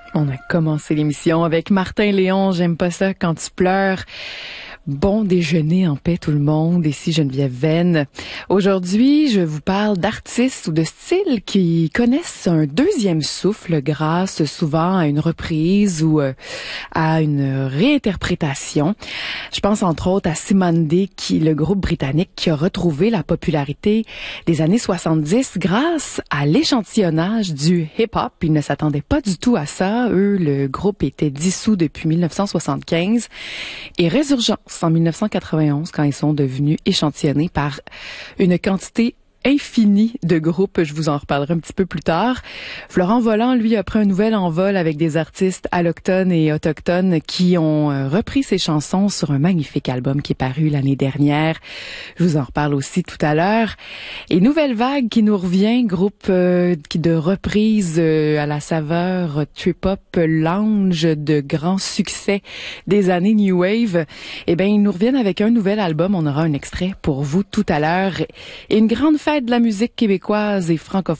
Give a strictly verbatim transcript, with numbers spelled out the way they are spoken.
On a commencé l'émission avec Martin Léon, J'aime pas ça quand tu pleures. Bon déjeuner en paix tout le monde, ici Geneviève Venn. Aujourd'hui, je vous parle d'artistes ou de styles qui connaissent un deuxième souffle grâce souvent à une reprise ou euh, à une réinterprétation. Je pense entre autres à Cymande, qui le groupe britannique qui a retrouvé la popularité des années soixante-dix grâce à l'échantillonnage du hip-hop. Ils ne s'attendaient pas du tout à ça. Eux, le groupe était dissous depuis mille neuf cent soixante-quinze et résurgence en mille neuf cent quatre-vingt-onze quand ils sont devenus échantillonnés par une quantité infinie de groupes. Je vous en reparlerai un petit peu plus tard. Florent Volant, lui, a pris un nouvel envol avec des artistes allochtones et autochtones qui ont euh, repris ses chansons sur un magnifique album qui est paru l'année dernière. Je vous en reparle aussi tout à l'heure. Et Nouvelle Vague qui nous revient, groupe euh, qui de reprise euh, à la saveur trip-hop lounge de grand succès des années New Wave. Eh bien, ils nous reviennent avec un nouvel album. On aura un extrait pour vous tout à l'heure. Et une grande fête de la musique québécoise et francophone